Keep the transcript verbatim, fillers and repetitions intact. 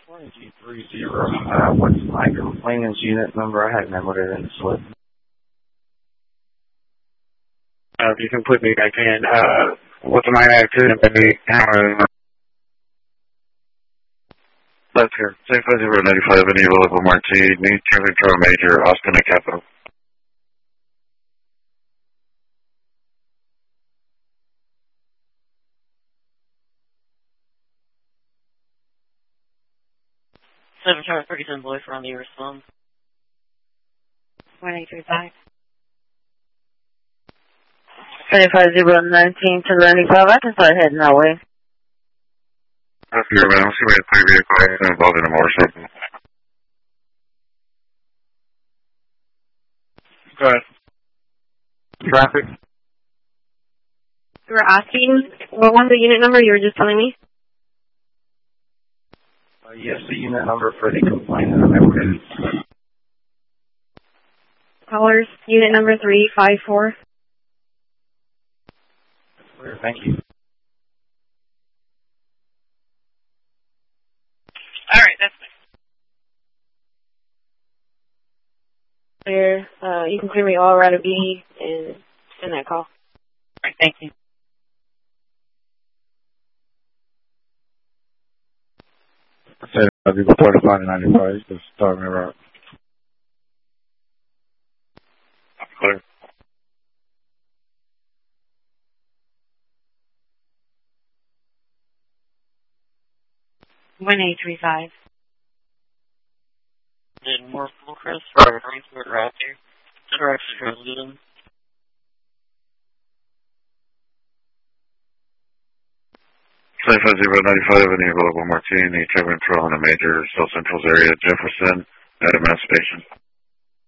G three zero. Uh, what's my complainant's unit number? I hadn't put it in the slip. Uh, if you can put me back in, uh, what's my accident, baby? That's here. six five zero nine five, any available Marti, need traffic control major, Austin and Capital. seven Charlie thirty-seven Boy for on the response. one eight three five. seventy-five zero nineteen to ninety-five, I can start heading that way. That's here, man. I'm seeing three vehicle accident involved in a motorcycle. Go ahead. Traffic? You were asking what was the unit number you were just telling me? Uh, yes, the unit number for the complainant. I put in. Callers, unit number three five four. Clear, thank you. All right, that's Clear. Uh, you can clear me all right of B and send that call. all right. Thank you. Say, uh, people thirty-five to ninety-five, just talking about. Clear. one eight three five. Did more full crest for a transport route here. Direction President. seven five zero nine five, any available Martini, traffic control in a major South Central's area, Jefferson, at Emancipation.